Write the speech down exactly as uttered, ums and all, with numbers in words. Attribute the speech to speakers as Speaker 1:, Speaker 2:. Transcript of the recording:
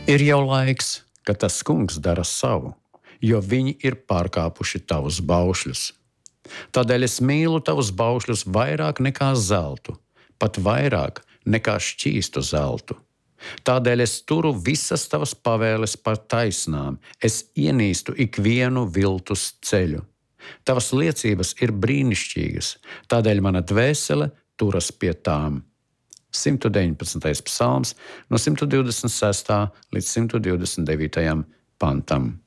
Speaker 1: Ir jau laiks, ka tas kungs dara savu, jo viņi ir pārkāpuši tavus baušļus. Tādēļ es mīlu tavus baušļus vairāk nekā zeltu, pat vairāk nekā šķīstu zeltu. Tādēļ es turu visas tavas pavēles par taisnām, es ienīstu ikvienu viltus ceļu. Tavas liecības ir brīnišķīgas, tādēļ mana dvēsele turas pie tām. simt deviņpadsmitais psalms no simt divdesmit sestā līdz simt divdesmit devītajam pantam.